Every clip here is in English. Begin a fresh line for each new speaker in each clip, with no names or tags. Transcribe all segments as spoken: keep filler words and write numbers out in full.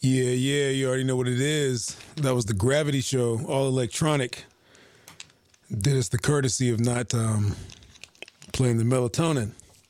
Yeah, yeah, you already know what it is. That was the Gravity Show, all electronic. Did us the courtesy of not um, playing the melatonin.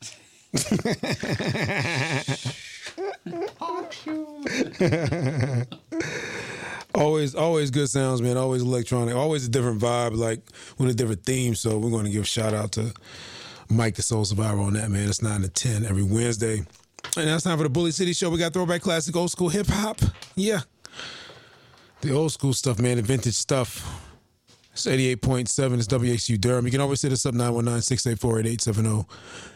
always, always good sounds, man. Always electronic. Always a different vibe, like with a different theme. So we're going to give a shout out to Mike, the Soul Survivor, on that, man. It's nine to ten every Wednesday. And now it's time for the Bully City Show. We got Throwback Classic, old school hip hop. Yeah. The old school stuff, man, the vintage stuff. It's eighty-eight point seven. It's W X U Durham. You can always hit us up, nine one nine, six eight four, eight eight seven zero.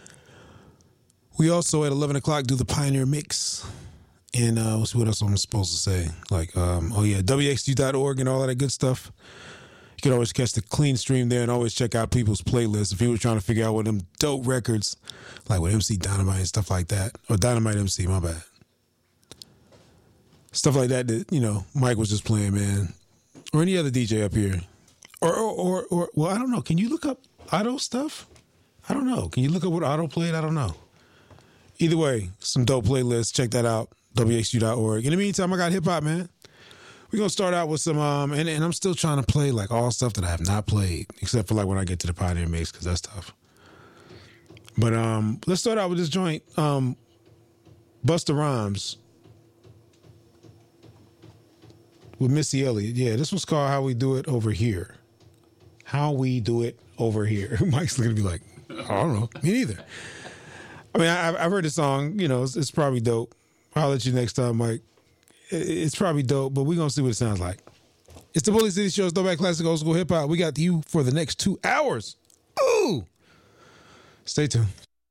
We also, at eleven o'clock, do the Pioneer Mix. And uh, let's see what else I'm supposed to say. Like, um, oh, yeah, W X U dot org and all of that good stuff. You can always catch the clean stream there and always check out people's playlists. If you were trying to figure out what them dope records, like with M C Dynamite and stuff like that, or Dynamite M C, my bad. Stuff like that that, you know, Mike was just playing, man. Or any other D J up here. Or, or, or, or well, I don't know. Can you look up Otto stuff? I don't know. Can you look up what Otto played? I don't know. Either way, some dope playlists. Check that out, W X U dot org. In the meantime, I got hip-hop, man. We're going to start out with some, um, and, and I'm still trying to play, like, all stuff that I have not played, except for, like, when I get to the Pioneer Mix, because that's tough. But um, let's start out with this joint, um, Busta Rhymes with Missy Elliott. Yeah, this one's called How We Do It Over Here. How We Do It Over Here. Mike's looking at me like, I don't know. Me neither. I mean, I, I've heard the song. You know, it's, it's probably dope. I'll let you next time, Mike. It's probably dope, but we're going to see what it sounds like. It's the Bully City Show's Throwback Classic Old School Hip Hop. We got you for the next two hours. Ooh! Stay tuned.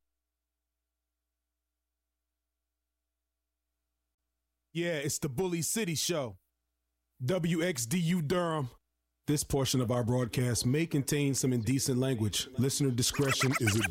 Yeah, it's the Bully City Show. W X D U Durham. This portion of our broadcast may contain some indecent language. Listener discretion is advised.